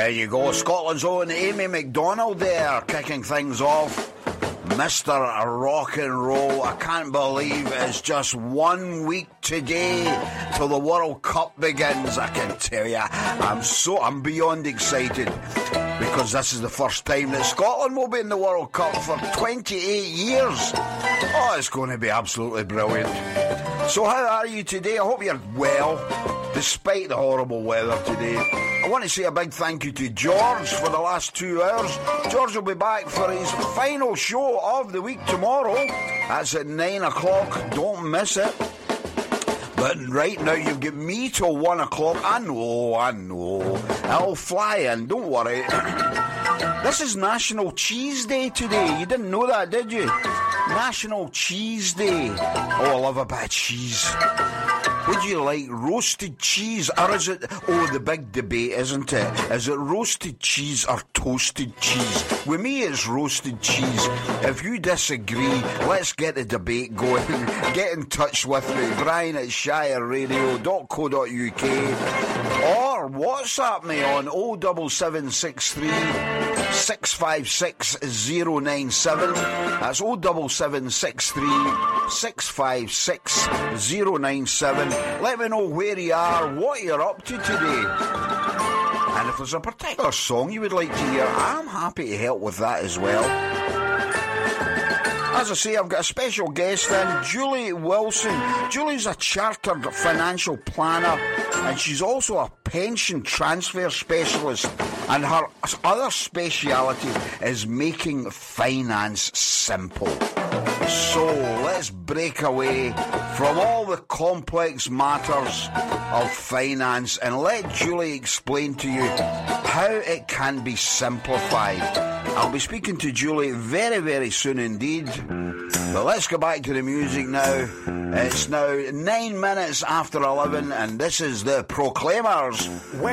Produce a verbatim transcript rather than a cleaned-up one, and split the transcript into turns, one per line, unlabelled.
There you go, Scotland's own Amy McDonald there, kicking things off. Mister Rock and Roll. I can't believe it's just one week today till the World Cup begins. I can tell you, I'm so, I'm beyond excited because this is the first time that Scotland will be in the World Cup for twenty-eight years. Oh, it's going to be absolutely brilliant. So how are you today? I hope you're well, despite the horrible weather today. I want to say a big thank you to George for the last two hours. George will be back for his final show of the week tomorrow. That's at nine o'clock. Don't miss it. But right now you've got me till one o'clock. I know, I know. I'll fly in, don't worry. This is National Cheese Day today. You didn't know that, did you? National Cheese Day. Oh, I love a bit of cheese. Would you like roasted cheese, or is it, oh, the big debate, isn't it? Is it roasted cheese or toasted cheese? With me, it's roasted cheese. If you disagree, let's get the debate going. Get in touch with me, Brian at shire radio dot co dot uk, or WhatsApp me on oh seven seven six three, six five six, oh nine seven. That's oh seven seven six three, six five six, oh nine seven. Let me know where you are, what you're up to today. And if there's a particular song you would like to hear, I'm happy to help with that as well. As I say, I've got a special guest in, Julie Wilson. Julie's a chartered financial planner, and she's also a pension transfer specialist. And her other speciality is making finance simple. So let's break away from all the complex matters of finance and let Julie explain to you how it can be simplified. I'll be speaking to Julie very, very soon indeed. But let's go back to the music now. It's now nine minutes after eleven, and this is the Proclaimers.